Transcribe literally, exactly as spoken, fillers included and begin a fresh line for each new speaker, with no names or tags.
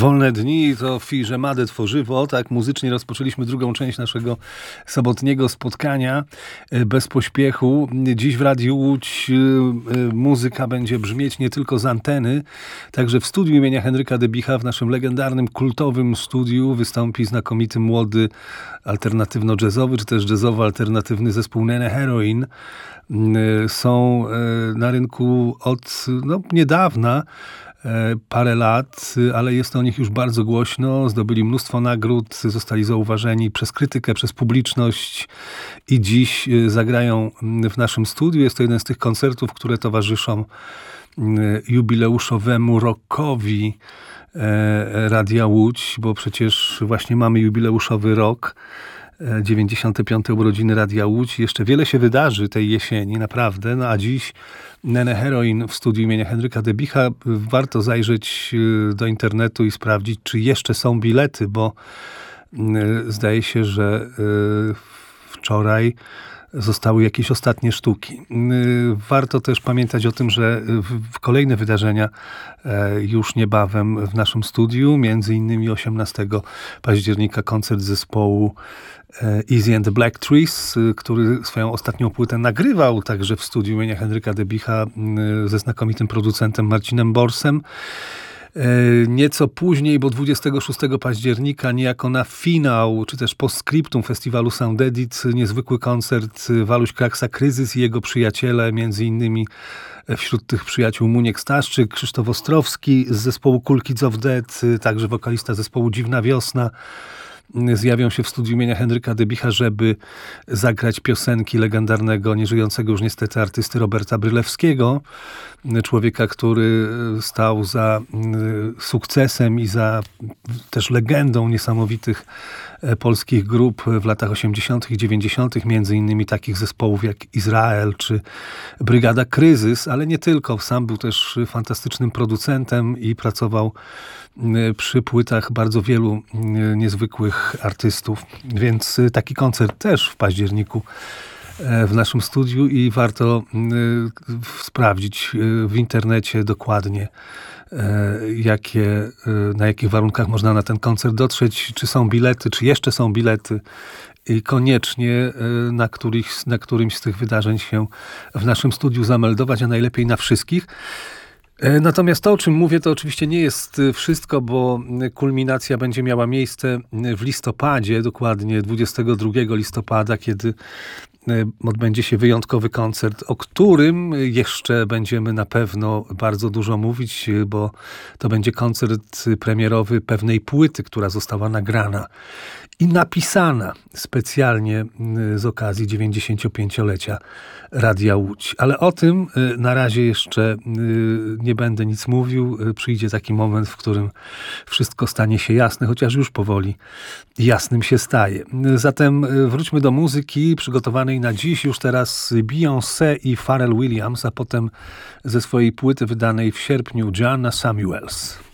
Wolne dni to Fiżemade Tworzywo. Tak, muzycznie rozpoczęliśmy drugą część naszego sobotniego spotkania bez pośpiechu. Dziś w Radiu Łódź muzyka będzie brzmieć nie tylko z anteny, także w studiu imienia Henryka Debicha, w naszym legendarnym, kultowym studiu wystąpi znakomity młody alternatywno-jazzowy, czy też jazzowo-alternatywny zespół Nene Heroin. Są na rynku od no, niedawna, parę lat, ale jest o nich już bardzo głośno. Zdobyli mnóstwo nagród, zostali zauważeni przez krytykę, przez publiczność i dziś zagrają w naszym studiu. Jest to jeden z tych koncertów, które towarzyszą jubileuszowemu rockowi Radia Łódź, bo przecież właśnie mamy jubileuszowy rok. dziewięćdziesiąte piąte urodziny Radia Łódź. Jeszcze wiele się wydarzy tej jesieni, naprawdę. No a dziś Nene Heroin w studiu imienia Henryka Debicha. Warto zajrzeć do internetu i sprawdzić, czy jeszcze są bilety, bo zdaje się, że wczoraj zostały jakieś ostatnie sztuki. Warto też pamiętać o tym, że w kolejne wydarzenia już niebawem w naszym studiu, między innymi osiemnastego października koncert zespołu Easy and the Black Trees, który swoją ostatnią płytę nagrywał także w studiu imienia Henryka Debicha ze znakomitym producentem Marcinem Borsem. Nieco później, bo dwudziestego szóstego października, niejako na finał, czy też postscriptum festiwalu Sound Edit, niezwykły koncert Waluś Kraksa Kryzys i jego przyjaciele, między innymi wśród tych przyjaciół Muniek Staszczyk, Krzysztof Ostrowski z zespołu Cool Kids of Dead, także wokalista zespołu Dziwna Wiosna, zjawią się w studiu imienia Henryka Debicha, żeby zagrać piosenki legendarnego, nieżyjącego już niestety artysty Roberta Brylewskiego, człowieka, który stał za sukcesem i za też legendą niesamowitych polskich grup w latach osiemdziesiątych i dziewięćdziesiątych, między innymi takich zespołów jak Izrael czy Brygada Kryzys, ale nie tylko. Sam był też fantastycznym producentem i pracował przy płytach bardzo wielu niezwykłych artystów. Więc taki koncert też w październiku w naszym studiu i warto sprawdzić w internecie dokładnie, jakie, na jakich warunkach można na ten koncert dotrzeć, czy są bilety, czy jeszcze są bilety i koniecznie na, których, na którymś z tych wydarzeń się w naszym studiu zameldować, a najlepiej na wszystkich. Natomiast to, o czym mówię, to oczywiście nie jest wszystko, bo kulminacja będzie miała miejsce w listopadzie, dokładnie dwudziestego drugiego listopada, kiedy odbędzie się wyjątkowy koncert, o którym jeszcze będziemy na pewno bardzo dużo mówić, bo to będzie koncert premierowy pewnej płyty, która została nagrana i napisana specjalnie z okazji dziewięćdziesięciopięciolecia Radia Łódź. Ale o tym na razie jeszcze nie będę nic mówił. Przyjdzie taki moment, w którym wszystko stanie się jasne, chociaż już powoli jasnym się staje. Zatem wróćmy do muzyki przygotowanej na dziś. Już teraz Beyoncé i Pharrell Williams, a potem ze swojej płyty wydanej w sierpniu Joanna Samuels.